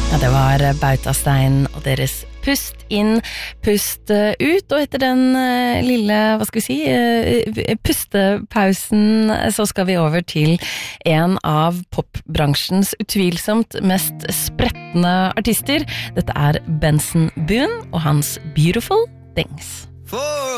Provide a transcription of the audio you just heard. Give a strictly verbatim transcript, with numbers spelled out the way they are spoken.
Ja, det var Bautastein og deres Pust inn, pust ut, og etter den uh, lille, hva skal vi si, uh, pustepausen, så skal vi over til en av popbransjens utvilsomt mest sprettende artister. Dette er Benson Boone og hans Beautiful Things. For